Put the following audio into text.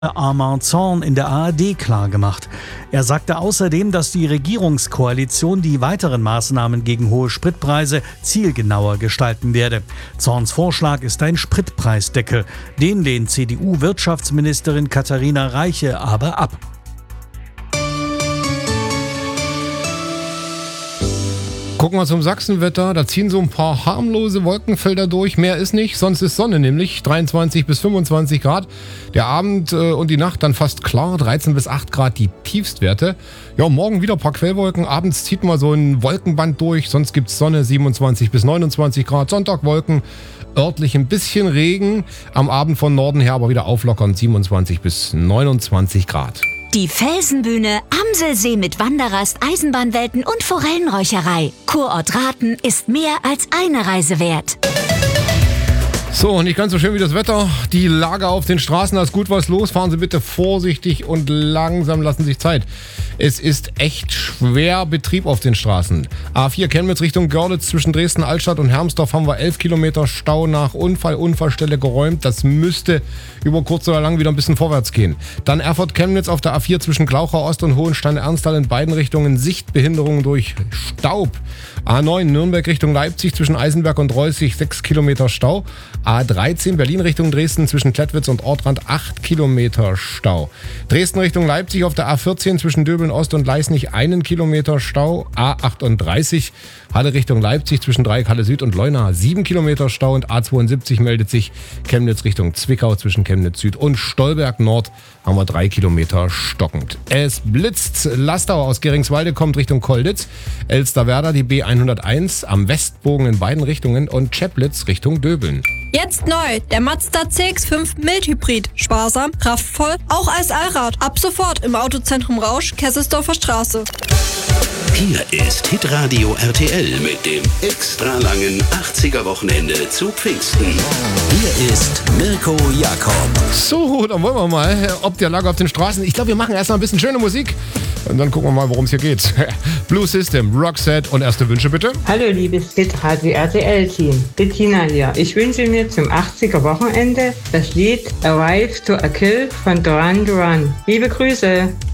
Armand Zorn in der ARD klargemacht. Er sagte außerdem, dass die Regierungskoalition die weiteren Maßnahmen gegen hohe Spritpreise zielgenauer gestalten werde. Zorns Vorschlag ist ein Spritpreisdeckel. Den lehnt CDU-Wirtschaftsministerin Katharina Reiche aber ab. Gucken wir zum Sachsenwetter, da ziehen so ein paar harmlose Wolkenfelder durch, mehr ist nicht, sonst ist Sonne nämlich, 23 bis 25 Grad. Der Abend und die Nacht dann fast klar, 13 bis 8 Grad die Tiefstwerte. Ja, morgen wieder ein paar Quellwolken, abends zieht mal so ein Wolkenband durch, sonst gibt's Sonne, 27 bis 29 Grad, Sonntag Wolken, örtlich ein bisschen Regen, am Abend von Norden her aber wieder auflockern, 27 bis 29 Grad. Die Felsenbühne, Amselsee mit Wanderrast, Eisenbahnwelten und Forellenräucherei. Kurort Rathen ist mehr als eine Reise wert. So, nicht ganz so schön wie das Wetter. Die Lage auf den Straßen, da ist gut was los. Fahren Sie bitte vorsichtig und langsam, lassen sich Zeit. Es ist echt schwer Betrieb auf den Straßen. A4 Chemnitz Richtung Görlitz zwischen Dresden, Altstadt und Hermsdorf haben wir 11 Kilometer Stau nach Unfallstelle geräumt. Das müsste über kurz oder lang wieder ein bisschen vorwärts gehen. Dann Erfurt Chemnitz auf der A4 zwischen Glauchau Ost und Hohenstein-Ernsthal in beiden Richtungen Sichtbehinderungen durch Staub. A9 Nürnberg Richtung Leipzig zwischen Eisenberg und Reußig 6 Kilometer Stau. A13 Berlin Richtung Dresden zwischen Klettwitz und Ortrand 8 Kilometer Stau. Dresden Richtung Leipzig auf der A14 zwischen Döbeln Ost und Leisnig 1 Kilometer Stau. A38 Halle Richtung Leipzig zwischen Dreieck Halle Süd und Leuna 7 Kilometer Stau. Und A72 meldet sich Chemnitz Richtung Zwickau zwischen Chemnitz Süd und Stolberg Nord haben wir 3 Kilometer stockend. Es blitzt. Lastau aus Geringswalde kommt Richtung Kolditz. Elsterwerda die B101 am Westbogen in beiden Richtungen und Cheplitz Richtung Döbeln. Jetzt neu, der Mazda CX-5 Mildhybrid. Sparsam, kraftvoll, auch als Allrad. Ab sofort im Autozentrum Rausch, Kesselsdorfer Straße. Hier ist Hitradio RTL mit dem extra langen 80er-Wochenende zu Pfingsten. Hier ist Mirko Jakob. So, dann wollen wir mal, ob der Lage auf den Straßen. Ich glaube, wir machen erstmal ein bisschen schöne Musik und dann gucken wir mal, worum es hier geht. Blue System, Roxette und erste Wünsche bitte. Hallo liebes Hitradio RTL-Team, Bettina hier. Ich wünsche mir zum 80er-Wochenende das Lied Arrive to a Kill von Duran Duran. Liebe Grüße.